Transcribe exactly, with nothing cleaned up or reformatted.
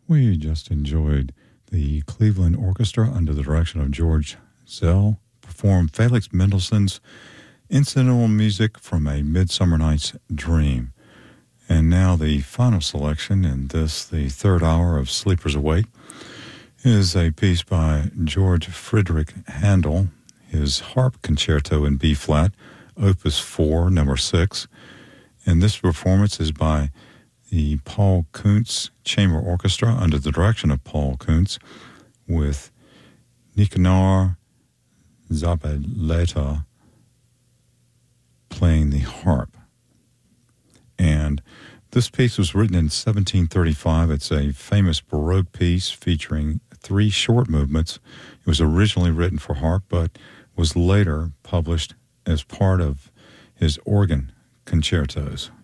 We just enjoyed the Cleveland Orchestra under the direction of George Szell perform Felix Mendelssohn's incidental music from A Midsummer Night's Dream. And now the final selection in this, the third hour of Sleepers Awake, is a piece by George Friedrich Handel, his Harp Concerto in B-flat, Opus four, number six. And this performance is by the Paul Kuntz Chamber Orchestra under the direction of Paul Kuntz with Nicanor Zabaleta playing the harp. And this piece was written in seventeen thirty-five. It's a famous Baroque piece featuring three short movements. It was originally written for harp, but was later published as part of his organ concertos.